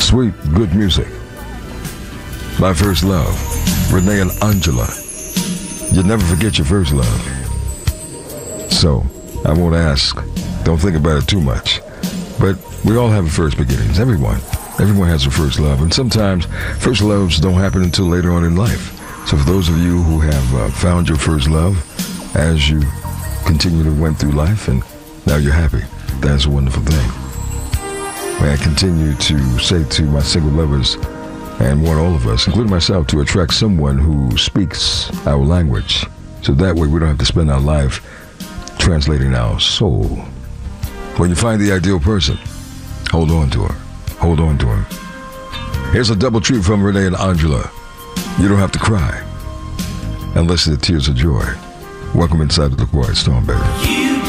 Sweet, good music. My First Love, Renee and Angela. You'll never forget your first love. So, I won't ask. Don't think about it too much. But we all have first beginnings. Everyone has a first love. And sometimes first loves don't happen until later on in life. So for those of you who have found your first love as you continue to went through life and now you're happy, that's a wonderful thing. May I continue to say to my single lovers and want all of us, including myself, to attract someone who speaks our language. So that way we don't have to spend our life translating our soul. When you find the ideal person, hold on to her. Hold on to him. Here's a double treat from Renee and Angela. You don't have to cry unless they're tears of joy. Welcome inside the Quiet Storm, baby.